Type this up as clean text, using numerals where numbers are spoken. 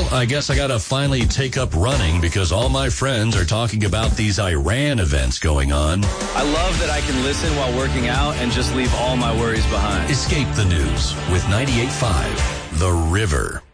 Well, I guess I gotta finally take up running because all my friends are talking about these Iran events going on. I love that I can listen while working out and just leave all my worries behind. Escape the news with 98.5 The River.